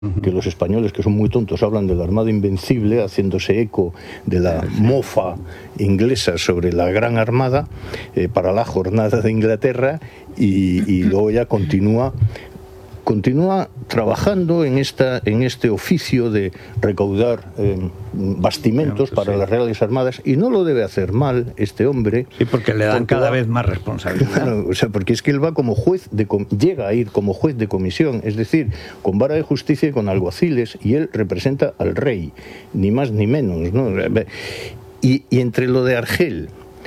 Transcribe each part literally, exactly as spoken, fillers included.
que los españoles, que son muy tontos, hablan de la Armada Invencible, haciéndose eco de la mofa inglesa sobre la Gran Armada eh, para la jornada de Inglaterra, y, y luego ya continúa continúa trabajando en esta en este oficio de recaudar eh, bastimentos pues para sí. las Reales Armadas, y no lo debe hacer mal este hombre. Sí, porque le dan porque cada va, vez más responsabilidad. Claro, o sea, porque es que él va como juez de llega a ir como juez de comisión, es decir, con vara de justicia y con alguaciles, y él representa al rey, ni más ni menos, ¿no? Y, y entre lo de Argel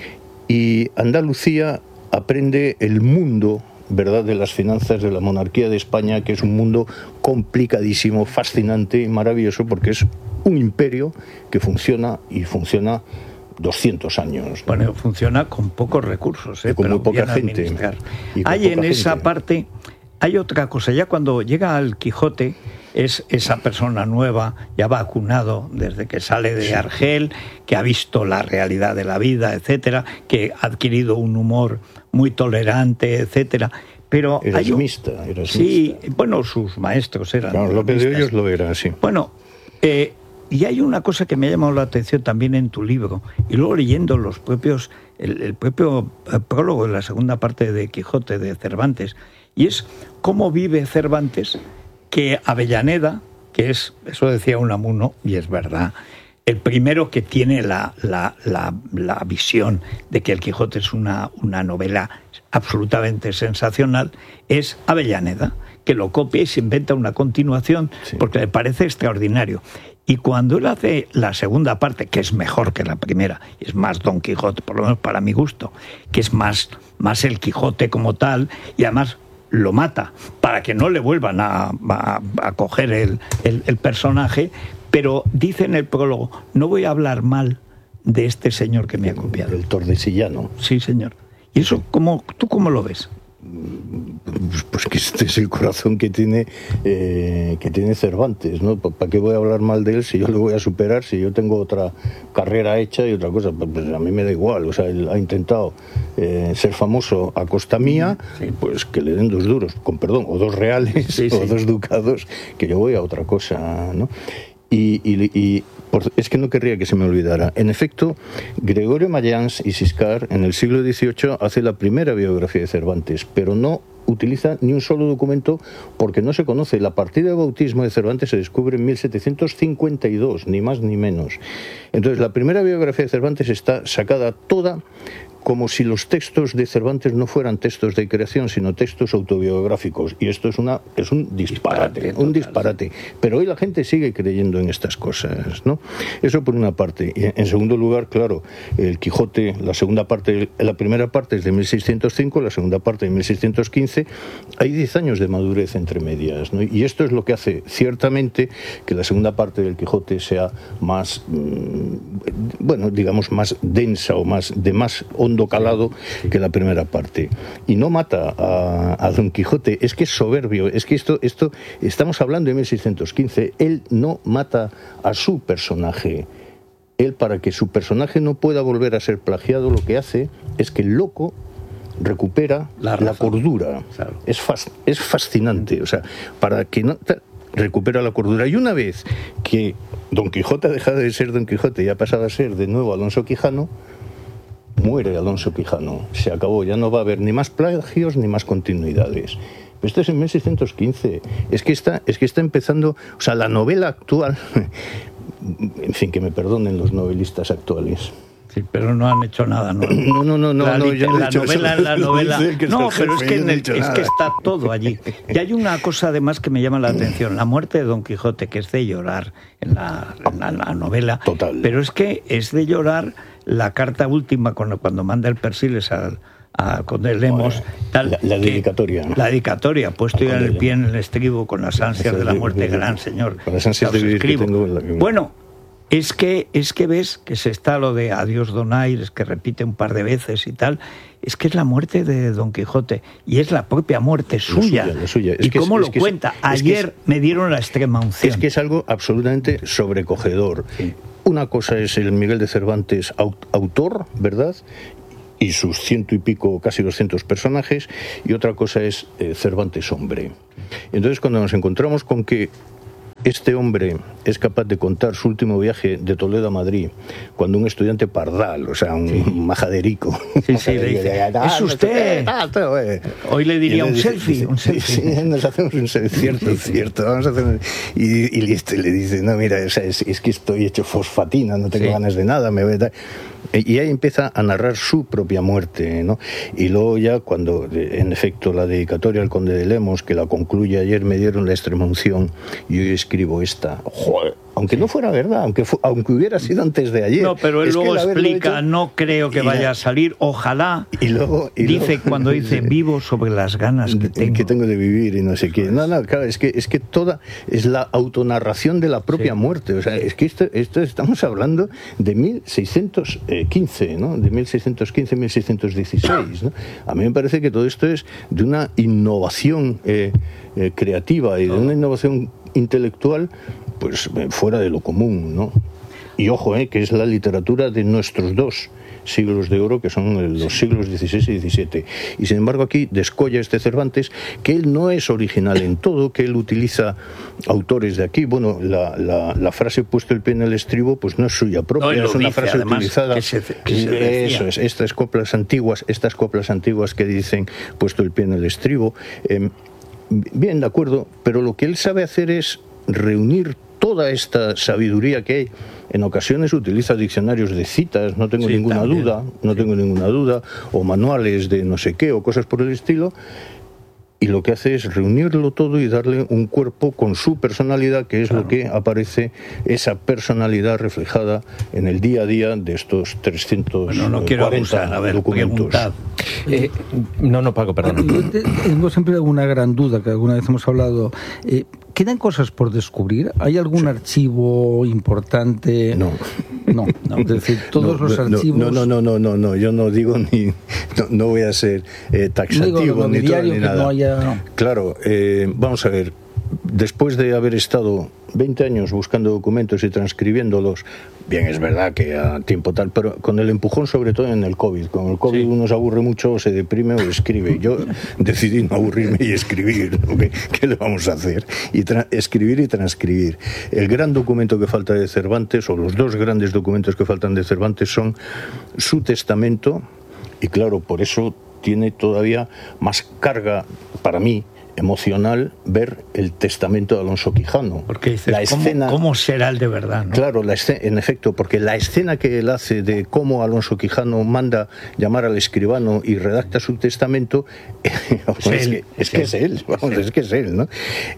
y Andalucía aprende el mundo, ¿verdad?, de las finanzas de la monarquía de España, que es un mundo complicadísimo, fascinante y maravilloso, porque es un imperio que funciona y funciona doscientos años, ¿no? Bueno, funciona con pocos recursos, ¿eh? Y con Pero muy poca bien gente. administrar. Y con Hay en poca esa gente. parte, hay otra cosa. Ya cuando llega al Quijote, es esa persona nueva, ya vacunado desde que sale de Sí. Argel, que ha visto la realidad de la vida, etcétera, que ha adquirido un humor muy tolerante, etcétera. Pero hay un... Erasmista, erasmista. Sí, bueno, sus maestros eran. Claro, López de erasmistas. Hoyos lo era, sí. Bueno, eh, y hay una cosa que me ha llamado la atención también en tu libro, y luego leyendo los propios, el, el propio prólogo de la segunda parte de Quijote de Cervantes, y es cómo vive Cervantes, que Avellaneda, que es, eso decía Unamuno, y es verdad, el primero que tiene la, la, la, la visión de que el Quijote es una, una novela absolutamente sensacional, es Avellaneda, que lo copia y se inventa una continuación, sí, porque le parece extraordinario. Y cuando él hace la segunda parte, que es mejor que la primera, es más Don Quijote, por lo menos para mi gusto, que es más, más el Quijote como tal, y además lo mata para que no le vuelvan a, a, a coger el, el, el personaje, pero dice en el prólogo, no voy a hablar mal de este señor que me ha copiado. El Tordesillas. Sí, señor. ¿Y eso cómo, tú cómo lo ves? Pues que este es el corazón que tiene eh, que tiene Cervantes, ¿no? ¿Para qué voy a hablar mal de él si yo lo voy a superar, si yo tengo otra carrera hecha y otra cosa? Pues a mí me da igual. O sea, él ha intentado eh, ser famoso a costa mía, sí, pues que le den dos duros, con perdón, o dos reales, sí, sí, o dos ducados, que yo voy a otra cosa, ¿no? Y, y, y por, es que no querría que se me olvidara. En efecto, Gregorio Mayans y Siscar en el siglo dieciocho hace la primera biografía de Cervantes, pero no utiliza ni un solo documento porque no se conoce. La partida de bautismo de Cervantes se descubre en mil setecientos cincuenta y dos, ni más ni menos. Entonces, la primera biografía de Cervantes está sacada toda como si los textos de Cervantes no fueran textos de creación, sino textos autobiográficos. Y esto es una es un disparate, disparate un disparate. Pero hoy la gente sigue creyendo en estas cosas, ¿no? Eso por una parte. Y en segundo lugar, claro, el Quijote, la segunda parte, la primera parte es de mil seiscientos cinco, la segunda parte de mil seiscientos quince. Hay diez años de madurez entre medias, ¿no? Y esto es lo que hace ciertamente que la segunda parte del Quijote sea más, mmm, bueno, digamos, más densa o más de más hondo calado que la primera parte. Y no mata a, a Don Quijote, es que es soberbio, es que esto, esto estamos hablando de mil seiscientos quince, él no mata a su personaje. Él, para que su personaje no pueda volver a ser plagiado, lo que hace es que el loco recupera la, la cordura. Claro. Es, fas, es fascinante, o sea, para que no recupera la cordura. Y una vez que Don Quijote ha dejado de ser Don Quijote y ha pasado a ser de nuevo Alonso Quijano, muere Alonso Quijano, se acabó, ya no va a haber ni más plagios ni más continuidades. Pero esto es en mil seiscientos quince, es que está, es que está empezando, o sea, la novela actual, en fin, que me perdonen los novelistas actuales. Sí, pero no han hecho nada, ¿no? No, no, no, no, la, no yo no la he hecho novela, eso. la novela. No, pero es que, en el, no es que está todo allí. Y hay una cosa además que me llama la atención, la muerte de Don Quijote, que es de llorar en la, en la, la novela. Total. Pero es que es de llorar la carta última cuando, cuando manda el Persiles al a Conde Lemos, bueno, tal, la, la dedicatoria, que, ¿no? La dedicatoria, puesto ya el pie en el estribo con las ansias de la muerte, gran señor. Con las ansias de vivir que tengo en la... Bueno, es que, es que ves que se está lo de adiós donaires, que repite un par de veces y tal, es que es la muerte de Don Quijote, y es la propia muerte suya. La suya, la suya. Es ¿Y que cómo es, lo es que cuenta? Es, Ayer es que es, me dieron la extrema unción. Es que es algo absolutamente sobrecogedor. Sí. Una cosa es el Miguel de Cervantes autor, ¿verdad?, y sus ciento y pico, casi doscientos personajes, y otra cosa es eh, Cervantes hombre. Entonces, cuando nos encontramos con que este hombre es capaz de contar su último viaje de Toledo a Madrid cuando un estudiante pardal, o sea, un sí. majaderico. Sí, sí, le dice, es usted. Hoy le diría le un, dice, selfie, dice, un selfie. Sí, nos hacemos un selfie, cierto, sí, sí. cierto. Vamos a hacer un... Y, y este le dice, no, mira, o sea, es, es que estoy hecho fosfatina, no tengo sí. ganas de nada, me voy a... Y ahí empieza a narrar su propia muerte, ¿no? Y luego ya cuando, en efecto, la dedicatoria al conde de Lemos, que la concluye ayer, me dieron la extremunción, y hoy escribo esta, joder, aunque sí. no fuera verdad, aunque fu- aunque hubiera sido antes de ayer. No, pero él es luego explica, hecho, no creo que vaya la, a salir, ojalá. Y luego, y dice, luego, cuando dice, vivo sobre las ganas que tengo. Que tengo de vivir y no sé qué. No, no, claro, es que, es que toda, es la autonarración de la propia sí. muerte. O sea, es que esto, esto estamos hablando de mil seiscientos quince, ¿no? De mil seiscientos quince a mil seiscientos dieciséis, ¿no? A mí me parece que todo esto es de una innovación eh, eh, creativa y de una innovación intelectual pues fuera de lo común, ¿no? Y ojo, eh, que es la literatura de nuestros dos siglos de oro, que son los siglos dieciséis y diecisiete. Y sin embargo aquí descolla este Cervantes, que él no es original en todo, que él utiliza autores de aquí. Bueno, la, la, la frase puesto el pie en el estribo, pues no es suya propia, no, es una dice, frase además, utilizada. Que se, que se Eso es, estas coplas antiguas, estas coplas antiguas que dicen puesto el pie en el estribo. Eh, bien, de acuerdo, pero lo que él sabe hacer es reunir toda esta sabiduría que hay. En ocasiones utiliza diccionarios de citas, no tengo sí, ninguna también. duda, no sí. tengo ninguna duda, o manuales de no sé qué, o cosas por el estilo, y lo que hace es reunirlo todo y darle un cuerpo con su personalidad, que es claro. lo que aparece, esa personalidad reflejada en el día a día de estos trescientos cuarenta bueno, no quiero abusar, a ver, documentos. Eh, no, no, Paco, perdón. Yo tengo siempre una gran duda, que alguna vez hemos hablado. Eh, ¿Quedan cosas por descubrir? ¿Hay algún sí. archivo importante? No. No, no. Es decir, todos no, los no, archivos... No, no, no, no, no, no, yo no digo ni... No, no voy a ser eh, taxativo, no digo, ni, todo, ni nada. No haya, no. Claro, eh, vamos a ver, después de haber estado veinte años buscando documentos y transcribiéndolos, bien, es verdad que a tiempo tal, pero con el empujón sobre todo en el COVID. Con el COVID sí. uno se aburre mucho, o se deprime o escribe. Yo decidí no aburrirme y escribir. ¿Okay? ¿Qué le vamos a hacer? Y tra- escribir y transcribir. El gran documento que falta de Cervantes, o los dos grandes documentos que faltan de Cervantes, son su testamento, y claro, por eso tiene todavía más carga para mí emocional ver el testamento de Alonso Quijano. Porque dices, la escena, ¿cómo, ¿cómo será el de verdad? ¿no? Claro, la escena, en efecto, porque la escena que él hace de cómo Alonso Quijano manda llamar al escribano y redacta su testamento, es, es, que, es que es él, vamos, es que es él, ¿no?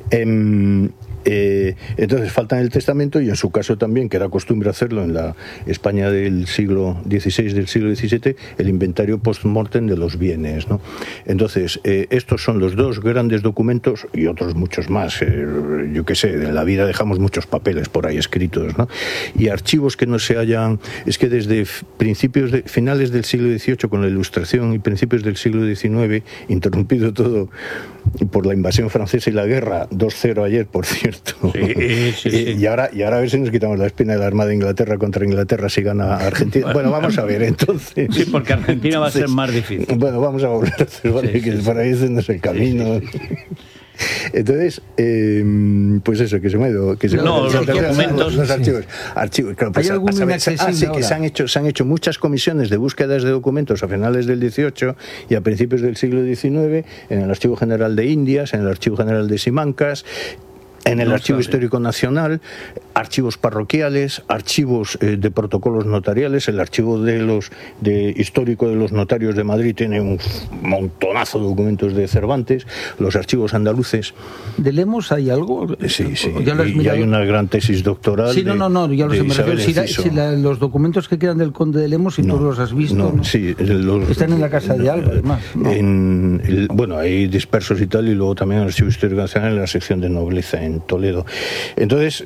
Eh, Eh, entonces falta el testamento, y en su caso también, que era costumbre hacerlo en la España del siglo dieciséis, del siglo diecisiete, el inventario post-mortem de los bienes, ¿no? Entonces, eh, estos son los dos grandes documentos, y otros muchos más. Eh, yo qué sé, en la vida dejamos muchos papeles por ahí escritos, ¿no? Y archivos que no se hayan... Es que desde principios de, finales del siglo dieciocho, con la Ilustración, y principios del siglo diecinueve, interrumpido todo por la invasión francesa y la guerra, dos cero ayer, por cierto. Sí, sí, sí. Y, ahora, y ahora a ver si nos quitamos la espina de la Armada de Inglaterra contra Inglaterra si gana Argentina. Bueno, vamos a ver, entonces. Sí, porque Argentina entonces, va a ser más difícil. Bueno, vamos a volver a hacer, ¿vale? Sí, que sí, por ahí no es el camino. Sí, sí, sí. Entonces, eh, pues eso, que se me ha ido... Que se no, me, los documentos... Los, los archivos. archivos claro, pues, ¿Hay algún inaccesible ah, sí, que se han, hecho, se han hecho muchas comisiones de búsquedas de documentos a finales del dieciocho y a principios del siglo diecinueve, en el Archivo General de Indias, en el Archivo General de Simancas, en el no Archivo sabe. Histórico Nacional, archivos parroquiales, archivos eh, de protocolos notariales. El archivo de los de histórico de los notarios de Madrid tiene un montonazo de documentos de Cervantes. Los archivos andaluces. ¿De Lemos hay algo? Sí, sí. ¿Ya lo has y, y hay una gran tesis doctoral. Sí, no, no, no, ya lo sé. Me refiero, si, la, si la, los documentos que quedan del conde de Lemos, si no, tú los has visto, no, ¿no? Sí, los, están en la casa de Alba, además. No. En el, bueno, hay dispersos y tal, y luego también el Archivo Histórico Nacional en la sección de nobleza en Toledo. Entonces,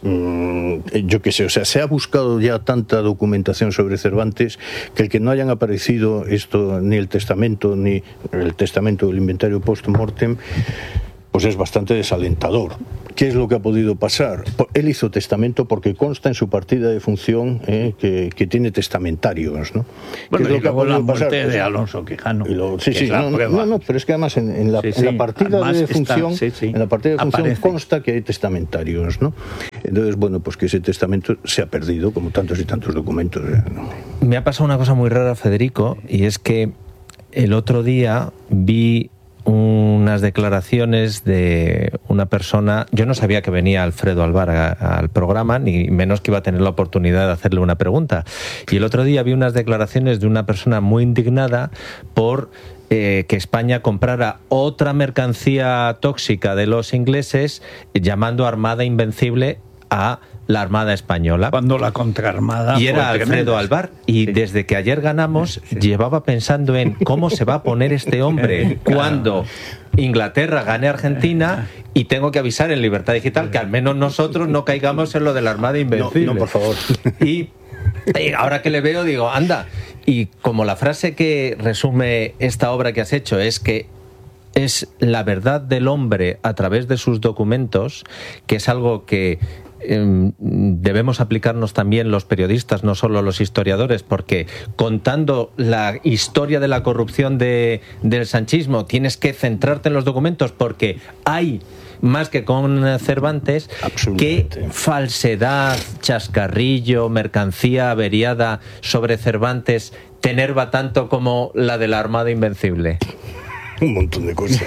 yo qué sé, o sea, se ha buscado ya tanta documentación sobre Cervantes que el que no hayan aparecido esto, ni el testamento, ni el testamento del inventario post-mortem, pues es bastante desalentador. ¿Qué es lo que ha podido pasar? Él hizo testamento porque consta en su partida de función eh, que, que tiene testamentarios, ¿no? Bueno, ¿Qué es y lo que ha podido la muerte pasar? de Alonso Quijano. Y lo, sí, sí, no, no, no, pero es que además en, en, la, sí, sí. en la partida Además de función, está, sí, sí. en la partida de función consta que hay testamentarios, ¿no? Entonces, bueno, pues que ese testamento se ha perdido, como tantos y tantos documentos. ¿no? Me ha pasado una cosa muy rara, Federico, y es que el otro día vi unas declaraciones de una persona. Yo no sabía que venía Alfredo Alvar a, al programa, ni menos que iba a tener la oportunidad de hacerle una pregunta. Y el otro día vi unas declaraciones de una persona muy indignada por eh, que España comprara otra mercancía tóxica de los ingleses, llamando Armada Invencible a la Armada Española. Cuando la contraarmada Y era fue Alfredo tremenda. Alvar. Y Sí. desde que ayer ganamos, Sí. llevaba pensando en cómo se va a poner este hombre cuando Inglaterra gane a Argentina, y tengo que avisar en Libertad Digital que al menos nosotros no caigamos en lo de la Armada Invencible. No, no, por favor. Y, y ahora que le veo digo, anda. Y como la frase que resume esta obra que has hecho es que es la verdad del hombre a través de sus documentos, que es algo que eh, debemos aplicarnos también los periodistas, no solo los historiadores, porque contando la historia de la corrupción de, del sanchismo tienes que centrarte en los documentos, porque hay más que con Cervantes, qué falsedad, chascarrillo, mercancía averiada sobre Cervantes tenerva tanto como la de la Armada Invencible. Un montón de cosas.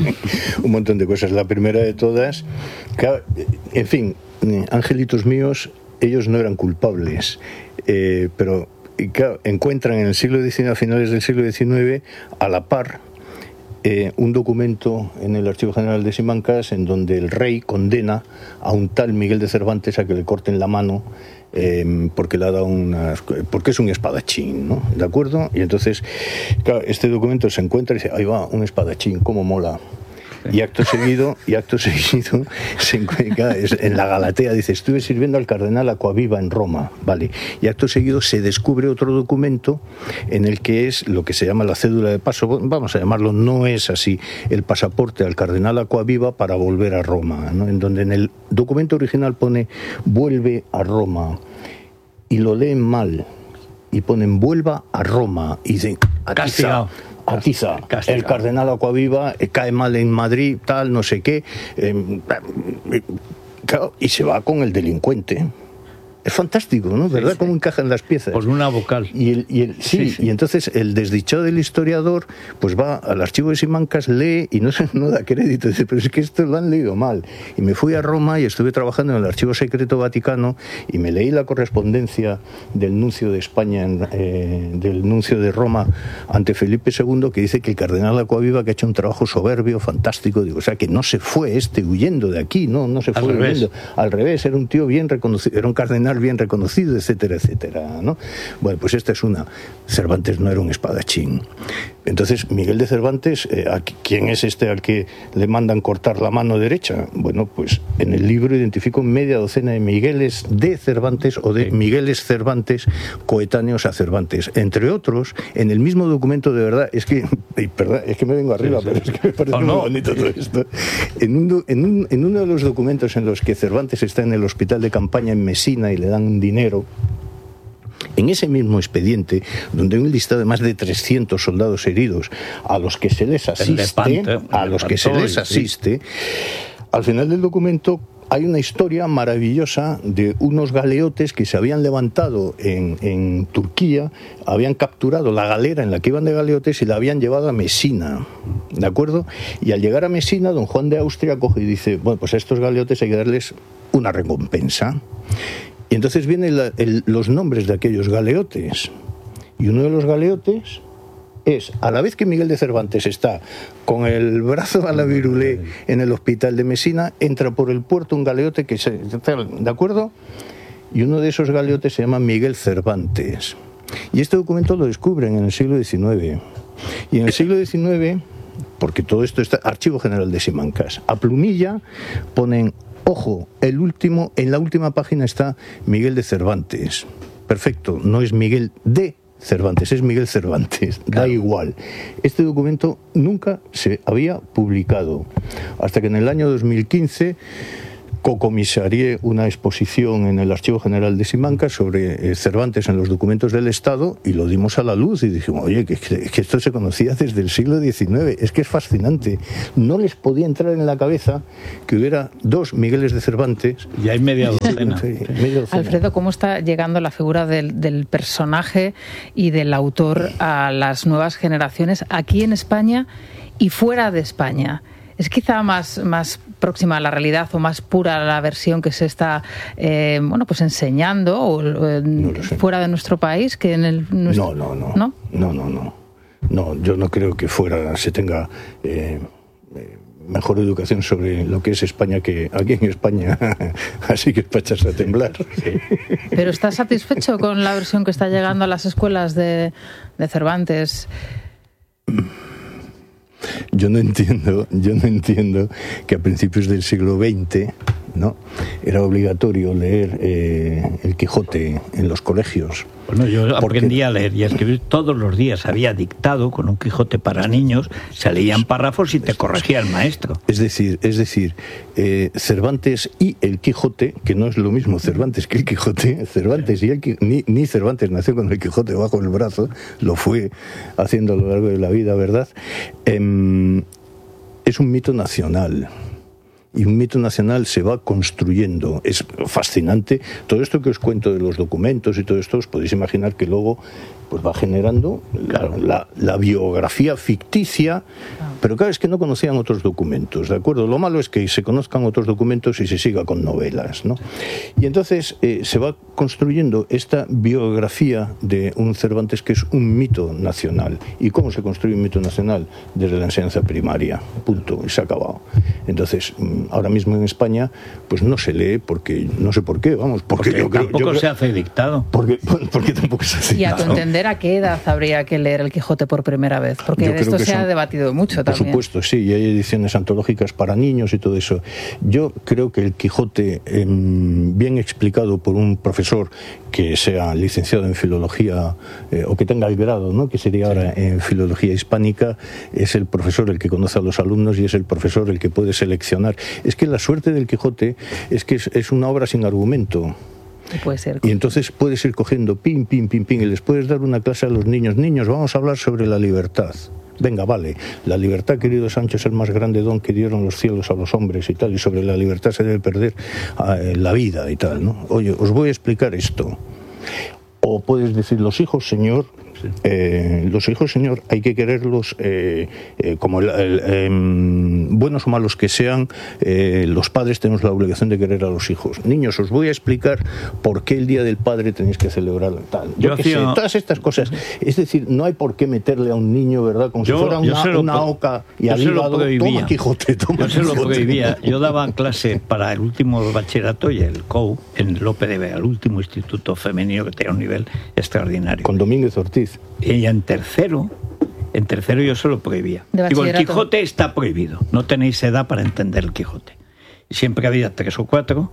Un montón de cosas. La primera de todas, claro, en fin, angelitos míos, ellos no eran culpables, eh, pero claro, encuentran en el siglo diecinueve, a finales del siglo diecinueve, a la par, eh, un documento en el Archivo General de Simancas en donde el rey condena a un tal Miguel de Cervantes a que le corten la mano, Eh, porque le ha dado unas, porque es un espadachín, ¿no? ¿De acuerdo? Y entonces, claro, este documento se encuentra y dice, ahí va, un espadachín, cómo mola. Y acto seguido, y acto seguido se encuentra en la Galatea, dice, estuve sirviendo al cardenal Acquaviva en Roma, vale. Y acto seguido se descubre otro documento en el que es lo que se llama la cédula de paso, vamos a llamarlo, no es así, el pasaporte al cardenal Acquaviva para volver a Roma, ¿no? En donde en el documento original pone vuelve a Roma, y lo leen mal, y ponen vuelva a Roma, y dicen, Castigado. Atiza, Castigado. el cardenal Acquaviva eh, cae mal en Madrid, tal, no sé qué, eh, eh, claro, y se va con el delincuente. Es fantástico, ¿no? ¿Verdad? Sí, sí. Cómo encajan las piezas. Por una vocal. Y el, y el, sí, Sí, sí. y entonces el desdichado del historiador pues va al archivo de Simancas, lee y no se no da crédito, dice, pero es que esto lo han leído mal. Y me fui a Roma y estuve trabajando en el Archivo Secreto Vaticano y me leí la correspondencia del nuncio de España, en, eh, del nuncio de Roma ante Felipe segundo, que dice que el cardenal Acquaviva que ha hecho un trabajo soberbio, fantástico, digo, o sea, que no se fue este huyendo de aquí, no, no se Al fue revés. huyendo. Al revés, era un tío bien reconocido, era un cardenal bien reconocido, etcétera, etcétera, ¿no? Bueno, pues esta es una. Cervantes no era un espadachín. Entonces, Miguel de Cervantes, eh, ¿a quién es este al que le mandan cortar la mano derecha? Bueno, pues en el libro identifico media docena de Migueles de Cervantes o de Migueles Cervantes coetáneos a Cervantes. Entre otros, en el mismo documento, de verdad, es que, perdón, es que me vengo arriba, pero es que me parece Oh, muy no. bonito todo esto. En, un, en, un, en uno de los documentos en los que Cervantes está en el hospital de campaña en Mesina y le dan un dinero, en ese mismo expediente, donde hay un listado de más de trescientos soldados heridos a los que se les asiste, Lepanto, a los que se Lepanto, les sí. asiste, al final del documento hay una historia maravillosa de unos galeotes que se habían levantado en, en Turquía, habían capturado la galera en la que iban de galeotes y la habían llevado a Mesina, ¿de acuerdo? Y al llegar a Mesina, don Juan de Austria coge y dice, bueno, pues a estos galeotes hay que darles una recompensa. Y entonces vienen la, el, los nombres de aquellos galeotes. Y uno de los galeotes es, a la vez que Miguel de Cervantes está con el brazo a la virulé en el hospital de Mesina, entra por el puerto un galeote que se... ¿De acuerdo? Y uno de esos galeotes se llama Miguel Cervantes. Y este documento lo descubren en el siglo diecinueve. Y en el siglo diecinueve, porque todo esto está... Archivo General de Simancas. A plumilla ponen... Ojo, el último, en la última página está Miguel de Cervantes. Perfecto, no es Miguel de Cervantes, es Miguel Cervantes, da igual. Este documento nunca se había publicado, hasta que en el año dos mil quince cocomisarié una exposición en el Archivo General de Simancas sobre eh, Cervantes en los documentos del Estado y lo dimos a la luz y dijimos, oye, que, que esto se conocía desde el siglo diecinueve, es que es fascinante. No les podía entrar en la cabeza que hubiera dos Migueles de Cervantes. Y hay media docena. Sí, media docena. Alfredo, ¿cómo está llegando la figura del, del personaje y del autor a las nuevas generaciones aquí en España y fuera de España? ¿Es quizá más, más próxima a la realidad o más pura la versión que se está eh, bueno, pues enseñando o, eh, no fuera de nuestro país que en el nuestro... No, no, no. ¿No? No, no, no. No, yo no creo que fuera se tenga eh, mejor educación sobre lo que es España que aquí en España. Así que es para echarse a temblar. ¿Pero estás satisfecho con la versión que está llegando a las escuelas de, de Cervantes? Yo no entiendo, yo no entiendo que a principios del siglo veinte, ¿no?, era obligatorio leer eh, el Quijote en los colegios. Bueno, yo porque... aprendí a leer y a escribir todos los días. Había dictado con un Quijote para niños, se leían párrafos y te corregía el maestro. Es decir, es decir, eh, Cervantes y el Quijote, que no es lo mismo Cervantes que el Quijote, Cervantes y el Quijote, ni, ni Cervantes nació con el Quijote bajo el brazo, lo fue haciendo a lo largo de la vida, ¿verdad? Eh, es un mito nacional. Y un mito nacional se va construyendo. Es fascinante. Todo esto que os cuento de los documentos y todo esto, os podéis imaginar que luego pues va generando la, la, la biografía ficticia, pero claro, es que no conocían otros documentos, ¿de acuerdo? Lo malo es que se conozcan otros documentos y se siga con novelas, ¿no? Y entonces eh, se va construyendo esta biografía de un Cervantes que es un mito nacional. ¿Y cómo se construye un mito nacional? Desde la enseñanza primaria, punto, y se ha acabado. Entonces, ahora mismo en España, pues no se lee, porque no sé por qué, vamos, porque, porque yo creo, tampoco yo creo, se hace dictado. Porque, porque tampoco se hace Y a tu dictado. entender, ¿a qué edad habría que leer el Quijote por primera vez? Porque Yo de esto creo que se son, ha debatido mucho por también. Por supuesto, sí, y hay ediciones antológicas para niños y todo eso. Yo creo que el Quijote, eh, bien explicado por un profesor que sea licenciado en filología eh, o que tenga el grado, ¿no?, que sería ahora en filología hispánica, es el profesor el que conoce a los alumnos y es el profesor el que puede seleccionar. Es que la suerte del Quijote es que es, es una obra sin argumento. Puede ser. Y entonces puedes ir cogiendo pim, pim, pim, pim, y les puedes dar una clase a los niños. Niños, vamos a hablar sobre la libertad. Venga, vale, la libertad, querido Sancho, es el más grande don que dieron los cielos a los hombres y tal, y sobre la libertad se debe perder eh, la vida y tal, ¿no? Oye, os voy a explicar esto. O puedes decir, los hijos, señor, eh, los hijos, señor, hay que quererlos eh, eh, como el, el, eh, buenos o malos que sean, eh, los padres tenemos la obligación de querer a los hijos. Niños, os voy a explicar por qué el Día del Padre tenéis que celebrar tal. Yo, yo qué hacía... sé, todas estas cosas. Es decir, no hay por qué meterle a un niño, ¿verdad? Como yo, si fuera una, una oca y al hígado, toma Quijote, toma Yo se lo Quijote. prohibía. Yo daba clase para el último bachillerato y el C O U en Lope de Vega, el último instituto femenino que tenía un nivel extraordinario. Con Domínguez Ortiz. Y en tercero, en tercero yo se lo prohibía. Digo, el Quijote está prohibido. No tenéis edad para entender el Quijote. Y siempre había tres o cuatro.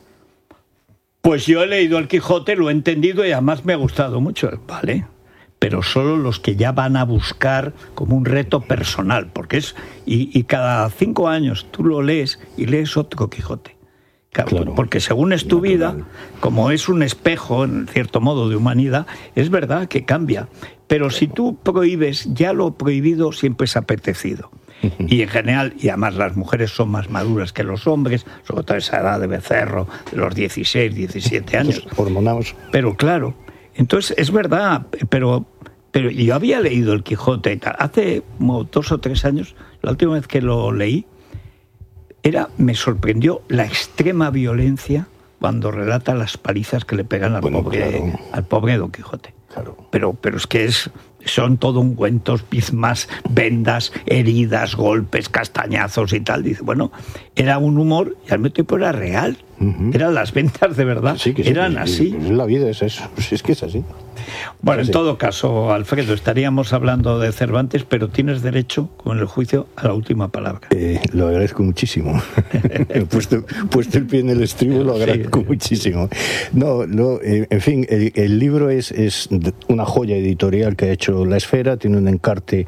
Pues yo he leído el Quijote, lo he entendido y además me ha gustado mucho. Vale, pero solo los que ya van a buscar como un reto personal, porque es y, y cada cinco años tú lo lees y lees otro Quijote. Claro, claro, porque según es tu vida, como es un espejo, en cierto modo, de humanidad, es verdad que cambia. Pero si tú prohíbes, ya lo prohibido siempre es apetecido. Y en general, y además las mujeres son más maduras que los hombres, sobre todo esa edad de becerro, de los dieciséis, diecisiete años. Hormonados. Pero claro, entonces es verdad, pero, pero yo había leído el Quijote hace como dos o tres años, la última vez que lo leí, Era, me sorprendió la extrema violencia cuando relata las palizas que le pegan al, bueno, pobre, claro. al pobre Don Quijote. Claro. Pero, pero es que es, son todo un cuentos, pismas, vendas, heridas, golpes, castañazos y tal. Dice, bueno, era un humor y al mismo tiempo era real. Uh-huh. Eran las ventas de verdad, sí, que sí, eran que, así. Que la vida es eso, es que es así. Bueno, es en así. todo caso, Alfredo, estaríamos hablando de Cervantes, pero tienes derecho, con el juicio, a la última palabra. Eh, lo agradezco muchísimo. puesto, puesto el pie en el estribo, lo agradezco sí. muchísimo. No, no eh, en fin, el, el libro es, es una una joya editorial que ha hecho La Esfera, tiene un encarte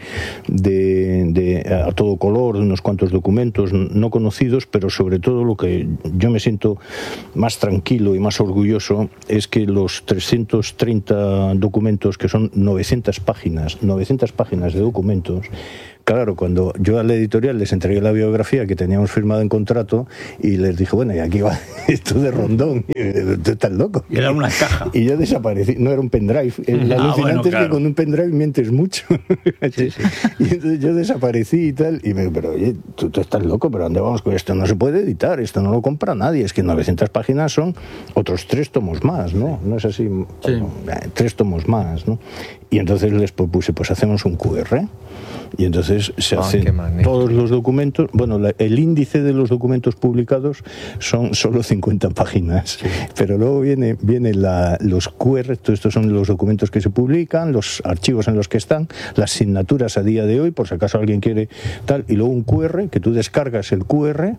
de, de a todo color, de unos cuantos documentos no conocidos, pero sobre todo lo que yo me siento más tranquilo y más orgulloso es que los trescientos treinta documentos, que son novecientas páginas, novecientas páginas de documentos. Claro, cuando yo a la editorial les entregué la biografía que teníamos firmada en contrato y les dije, bueno, y aquí va esto de Rondón, tú estás loco. Y era una caja. Y yo desaparecí, no era un pendrive. El Ah, alucinante bueno, es claro. que con un pendrive mientes mucho. Sí, sí. Y entonces yo desaparecí y tal, y me digo, pero oye, tú, tú estás loco, pero ¿dónde vamos con esto? No se puede editar, esto no lo compra nadie, es que novecientas páginas son otros tres tomos más, ¿no? No es así, Sí. eh, tres tomos más, ¿no? Y entonces les propuse, pues hacemos un Q R, y entonces se Ah, hacen qué magnífico. todos los documentos, bueno, la- el índice de los documentos publicados son solo cincuenta páginas, pero luego viene, viene la, los Q R, todo estos son los documentos que se publican, los archivos en los que están, las asignaturas a día de hoy, por si acaso alguien quiere tal, y luego un Q R, que tú descargas el Q R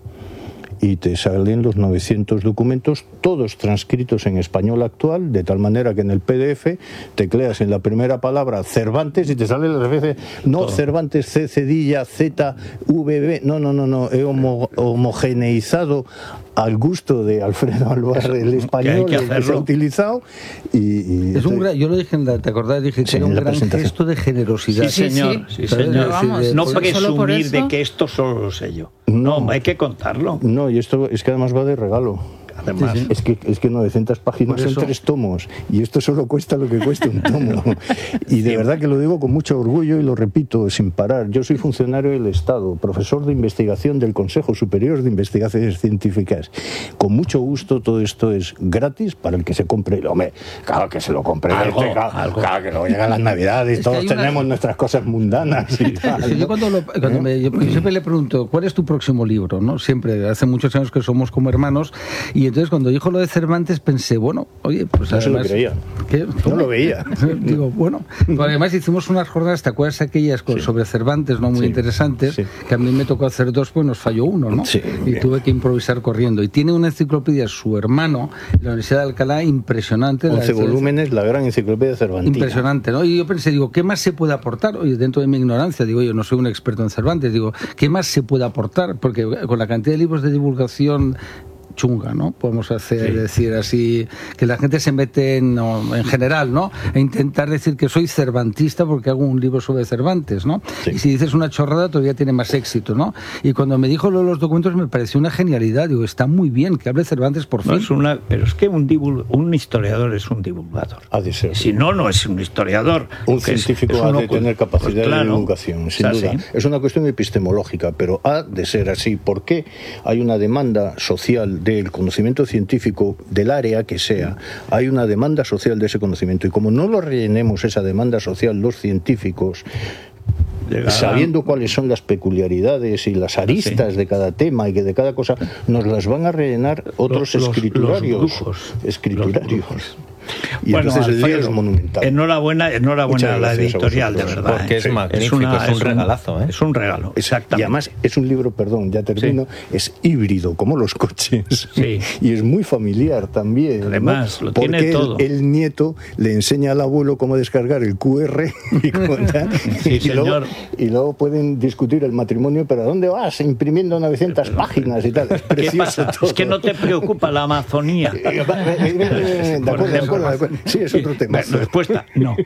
y te salen los novecientos documentos, todos transcritos en español actual, de tal manera que en el P D F tecleas en la primera palabra Cervantes y te sale las veces, no Todo. Cervantes, C, cedilla, Z, V, B, no, no, no, no, he homo- homogeneizado al gusto de Alfredo Alvar, el español, que el que se ha hacerlo. utilizado, y... y Es un gran- yo lo dije en la, ¿te acordás? Dije que Sí, era en un la gran presentación. gesto de generosidad. Sí, señor, sí. sí, ¿Sabes? señor. Vamos, No solo por presumir eso- de que esto solo lo sé yo. No. No, hay que contarlo. No, y esto es que además va de regalo. Además, Sí, sí. Es que, es que novecientas páginas Por son eso- tres tomos y esto solo cuesta lo que cuesta un tomo. Y de verdad que lo digo con mucho orgullo y lo repito sin parar. Yo soy funcionario del Estado, profesor de investigación del Consejo Superior de Investigaciones Científicas. Con mucho gusto, todo esto es gratis para el que se compre. Hombre, claro que se lo compre. Algo, este, claro, algo. claro que luego llegan las Navidades, Es que todos hay una- tenemos nuestras cosas mundanas. Y Es tal, que yo ¿no? cuando, lo- cuando me- yo siempre le pregunto, ¿cuál es tu próximo libro? ¿No? Siempre, hace muchos años que somos como hermanos, y entonces cuando dijo lo de Cervantes pensé, bueno, oye, pues No se lo además... creía. ¿Qué? No lo veía. Digo, bueno, porque además hicimos unas jornadas, ¿te acuerdas aquellas co- sobre Cervantes, no muy Sí, interesantes? sí. Que a mí me tocó hacer dos, pues nos falló uno, ¿no? Sí, y bien. tuve que improvisar corriendo. Y tiene una enciclopedia, su hermano, en la Universidad de Alcalá, impresionante. la- once volúmenes, la gran enciclopedia cervantina. Impresionante, ¿no? Y yo pensé, digo, ¿qué más se puede aportar? Oye, dentro de mi ignorancia, digo, yo no soy un experto en Cervantes, digo, ¿qué más se puede aportar? Porque con la cantidad de libros de divulgación chunga, ¿no? Podemos hacer, Sí. decir así, que la gente se mete en, no, en general, ¿no? E intentar decir que soy cervantista porque hago un libro sobre Cervantes, ¿no? Sí. Y si dices una chorrada todavía tiene más éxito, ¿no? Y cuando me dijo lo de los documentos me pareció una genialidad, digo, está muy bien que hable Cervantes por no fin. es una, pero es que un, divul- un historiador es un divulgador. Ha de ser. Si no, no es un historiador. Un que es- científico es ha uno de cu- tener capacidad pues claro, de divulgación, sin o sea, duda. sí. Es una cuestión epistemológica, pero ha de ser así. ¿Por qué hay una demanda social del conocimiento científico del área que sea? Hay una demanda social de ese conocimiento. Y como no lo rellenemos esa demanda social los científicos, Llegarán- sabiendo cuáles son las peculiaridades y las aristas Sí. de cada tema y que de cada cosa, nos las van a rellenar otros Los- los- escriturarios. los brujos. escriturarios. Los brujos. Y Bueno, entonces el día Alfredo, es monumental. Enhorabuena, enhorabuena Muchas a la gracias a editorial, de vosotros, verdad. porque ¿eh? es magnífico, es un regalazo, ¿eh? Es un regalo, Es- exactamente. Y además es un libro, perdón, ya termino, es híbrido, como los coches. Sí. Y es muy familiar también. ¿no? Además, lo Porque tiene el- todo. El, nieto le enseña al abuelo cómo descargar el Q R y, cómo tal, Sí, y luego, señor. y luego pueden discutir el matrimonio, pero ¿a dónde vas? Imprimiendo novecientas páginas y tal. Es ¿Qué precioso pasa? todo. Es que no te preocupa la Amazonía. Eh, va, eh, eh, eh, De acuerdo, de acuerdo, de acuerdo. Sí, es otro tema. La respuesta, no.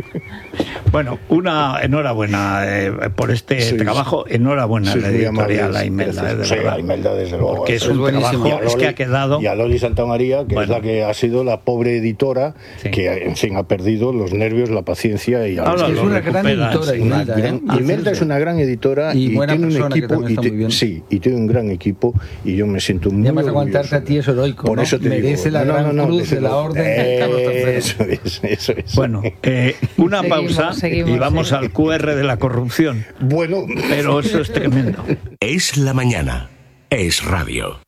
Bueno, una enhorabuena eh, por este Sí, trabajo. Enhorabuena Sí, a la muy editorial, amables, a Imelda, eh, de gracias. Sí, verdad. a Imelda, desde luego. Porque es Eso un buenísimo. trabajo, Y a es que Loli- ha quedado... Y a Loli Santamaría, que Bueno. es la que ha sido la pobre editora, Sí. que, en fin, ha perdido los nervios, la paciencia y... Ahora Es lo una gran recuperas. editora, Una Imelda, gran- ¿eh? y Imelda es una gran editora Y y, buena tiene un persona, que equipo también y está ti- muy bien. sí, y tiene un gran equipo y yo me siento muy Y además orgulloso aguantarte a ti es heroico, Por ¿no? eso te Merece digo, la gran cruz desde de la luego. Orden de Carlos tercero. Eso es, eso es. Bueno, eh, una Seguimos, pausa seguimos, y vamos sí. al Q R de la corrupción. Bueno, Pero eso es tremendo. Es la mañana. Es radio.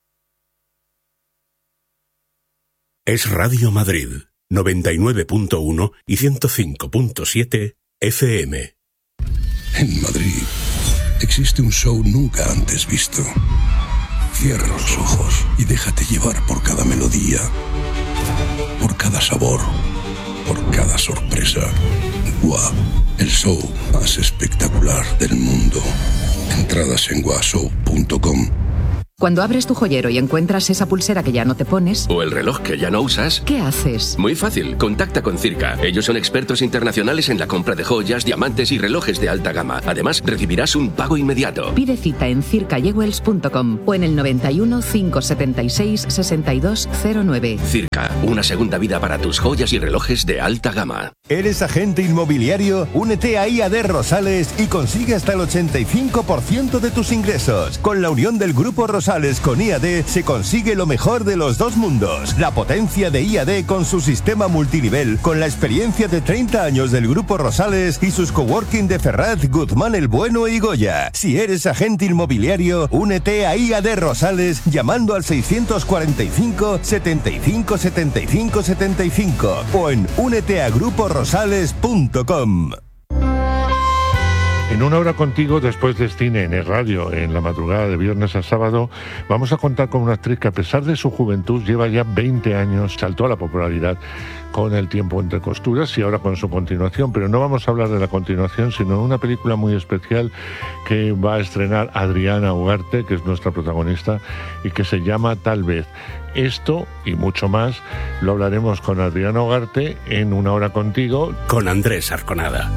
Es Radio Madrid, noventa y nueve punto uno y ciento cinco punto siete F M. En Madrid existe un show nunca antes visto. Cierra los ojos y déjate llevar por cada melodía, por cada sabor, por cada sorpresa. Gua, el show más espectacular del mundo. Entradas en gua show punto com. Cuando abres tu joyero y encuentras esa pulsera que ya no te pones... O el reloj que ya no usas... ¿Qué haces? Muy fácil, contacta con Circa. Ellos son expertos internacionales en la compra de joyas, diamantes y relojes de alta gama. Además, recibirás un pago inmediato. Pide cita en circa jewels punto com o en el noventa y uno, cinco setenta y seis, sesenta y dos cero nueve. Circa, una segunda vida para tus joyas y relojes de alta gama. ¿Eres agente inmobiliario? Únete a I A D Rosales y consigue hasta el ochenta y cinco por ciento de tus ingresos. Con la unión del Grupo Rosales con I A D se consigue lo mejor de los dos mundos. La potencia de I A D con su sistema multinivel, con la experiencia de treinta años del Grupo Rosales y sus coworking de Ferraz, Guzmán el Bueno y Goya. Si eres agente inmobiliario, únete a I A D Rosales llamando al seiscientos cuarenta y cinco, setenta y cinco, setenta y cinco, setenta y cinco o en únete a grupo rosales punto com. En Una Hora Contigo, después de cine en el radio, en la madrugada de viernes a sábado, vamos a contar con una actriz que, a pesar de su juventud, lleva ya veinte años, saltó a la popularidad con El tiempo entre costuras y ahora con su continuación. Pero no vamos a hablar de la continuación, sino de una película muy especial que va a estrenar Adriana Ugarte, que es nuestra protagonista, y que se llama Tal vez. Esto y mucho más lo hablaremos con Adriana Ugarte en Una Hora Contigo, con Andrés Arconada.